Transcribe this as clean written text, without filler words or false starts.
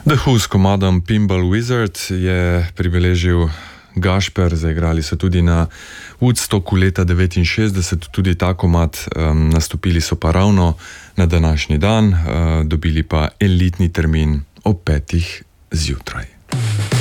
The Who s komadom Pinball Wizard je pribeležil Gašper, zaigrali so tudi na Woodstocku leta 1969, tudi ta komad, nastopili so pa ravno na današnji dan, dobili pa elitni termin ob 5. zjutraj.